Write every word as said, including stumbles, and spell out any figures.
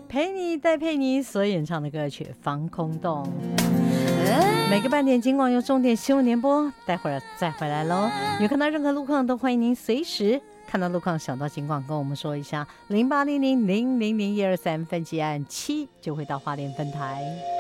陪你戴佩妮所演唱的歌曲《防空洞》。每个半点金广有重点新闻联播，待会儿再回来喽。有看到任何路况都欢迎您随时看到路况想到金广跟我们说一下，零八零零零零零一二三分机按七就会到花莲分台。